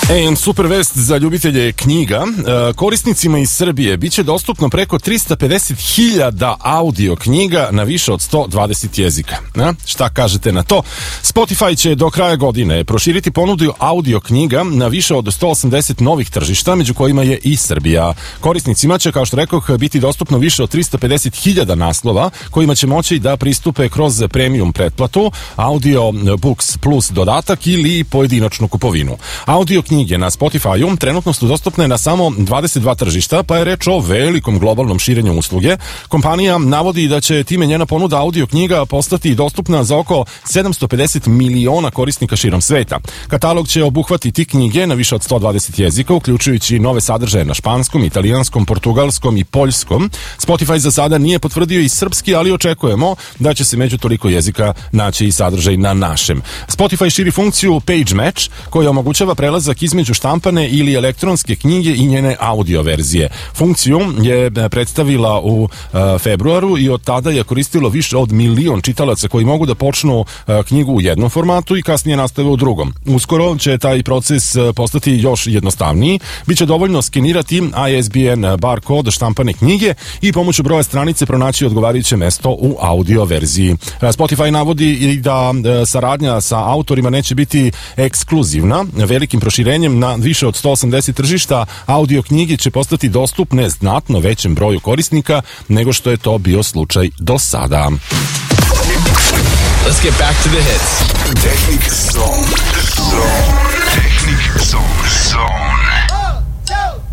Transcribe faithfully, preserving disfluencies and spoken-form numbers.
E, imam super vest za ljubitelje knjiga. E, korisnicima iz Srbije biće dostupno preko trista pedeset hiljada audio knjiga na više od sto dvadeset jezika. E, šta kažete na to? Spotify će do kraja godine proširiti ponudu audio knjiga na više od sto osamdeset novih tržišta, među kojima je i Srbija. Korisnicima će, kao što rekoh, biti dostupno više od trista pedeset hiljada naslova kojima će moći da pristupe kroz premium pretplatu, Audio Books Plus dodatak ili pojedinačnu kupovinu. Audio knjige na Spotify-u trenutno su dostupne na samo dvadeset dva tržišta, pa je reč o velikom globalnom širenju usluge. Kompanija navodi da će time njena ponuda audio knjiga postati dostupna za oko sedamsto pedeset miliona korisnika širom sveta. Katalog će obuhvatiti knjige na više od sto dvadeset jezika, uključujući nove sadržaje na španskom, italijanskom, portugalskom i poljskom. Spotify za sada nije potvrdio i srpski, ali očekujemo da će se među toliko jezika naći i sadržaj na našem. Spotify širi funkciju Page Match, koja omogućava prelazak između štampane ili elektronske knjige i njene audio verzije. Funkciju je predstavila u uh, februaru i od tada je koristilo više od milion čitalaca koji mogu da počnu uh, knjigu u jednom formatu i kasnije nastave u drugom. Uskoro će taj proces uh, postati još jednostavniji. Biće dovoljno skenirati I S B N bar kod štampane knjige i pomoću broja stranice pronaći odgovarajuće mesto u audio verziji. Spotify navodi i da uh, saradnja sa autorima neće biti ekskluzivna. Velikim proširenjem na više od sto osamdeset tržišta audio knjige će postati dostupne znatno većem broju korisnika nego što je to bio slučaj do sada. Let's get back to the hits. Technic Zone. Zone. Technic Zone. Zone.